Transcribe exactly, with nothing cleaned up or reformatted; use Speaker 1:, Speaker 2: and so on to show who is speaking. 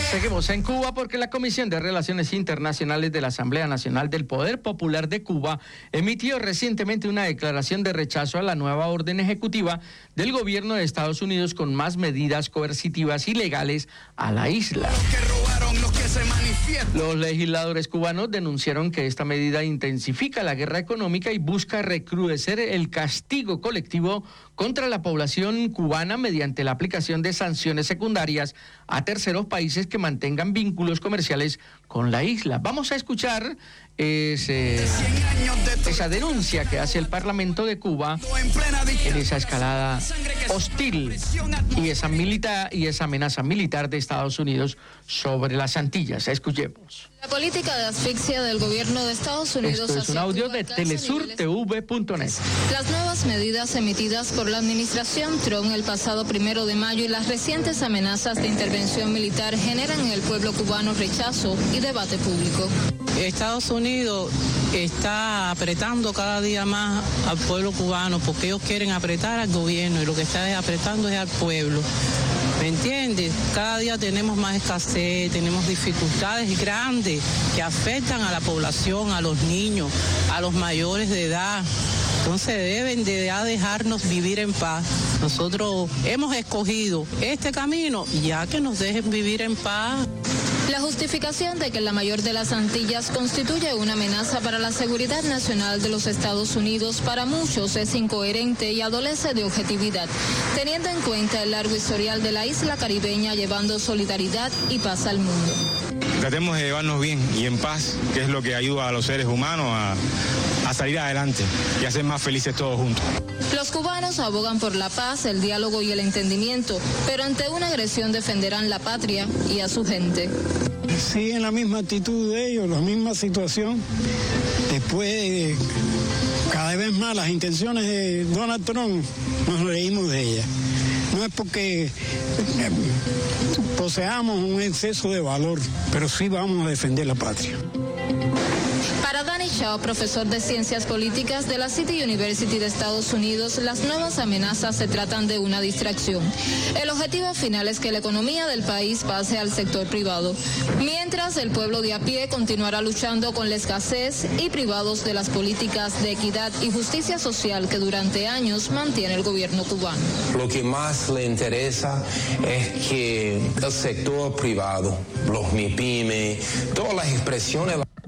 Speaker 1: Seguimos en Cuba porque la Comisión de Relaciones Internacionales de la Asamblea Nacional del Poder Popular de Cuba emitió recientemente una declaración de rechazo a la nueva orden ejecutiva del gobierno de Estados Unidos con más medidas coercitivas y legales a la isla. Los legisladores cubanos denunciaron que esta medida intensifica la guerra económica y busca recrudecer el castigo colectivo contra la población cubana mediante la aplicación de sanciones secundarias a terceros países que mantengan vínculos comerciales con la isla. Vamos a escuchar ese, esa denuncia que hace el Parlamento de Cuba en esa escalada hostil y esa, milita, y esa amenaza militar de Estados Unidos sobre las Antillas. Escuchemos.
Speaker 2: La política de asfixia del gobierno de Estados Unidos.
Speaker 1: Esto es un audio de telesur T V punto net.
Speaker 2: Las nuevas medidas emitidas por la administración Trump el pasado primero de mayo y las recientes amenazas de intervención militar generan en el pueblo cubano rechazo y debate público.
Speaker 3: Estados Unidos está apretando cada día más al pueblo cubano porque ellos quieren apretar al gobierno y lo que está apretando es al pueblo. ¿Me entiendes? Cada día tenemos más escasez, tenemos dificultades grandes que afectan a la población, a los niños, a los mayores de edad. Entonces deben de dejarnos vivir en paz. Nosotros hemos escogido este camino, ya que nos dejen vivir en paz.
Speaker 2: La justificación de que la mayor de las Antillas constituye una amenaza para la seguridad nacional de los Estados Unidos para muchos es incoherente y adolece de objetividad, teniendo en cuenta el largo historial de la isla caribeña llevando solidaridad y paz al mundo.
Speaker 4: Tratemos de llevarnos bien y en paz, que es lo que ayuda a los seres humanos a, a salir adelante y a ser más felices todos juntos.
Speaker 2: Los cubanos abogan por la paz, el diálogo y el entendimiento, pero ante una agresión defenderán la patria y a su gente.
Speaker 5: Siguen la misma actitud de ellos, la misma situación. Después, de cada vez más, las intenciones de Donald Trump, nos reímos de ellas. No es porque poseamos un exceso de valor, pero sí vamos a defender la patria.
Speaker 2: Para Danny Chao, profesor de Ciencias Políticas de la City University de Estados Unidos, las nuevas amenazas se tratan de una distracción. El objetivo final es que la economía del país pase al sector privado, mientras el pueblo de a pie continuará luchando con la escasez y privados de las políticas de equidad y justicia social que durante años mantiene el gobierno cubano.
Speaker 6: Lo que más le interesa es que el sector privado, los MIPYME, todas las expresiones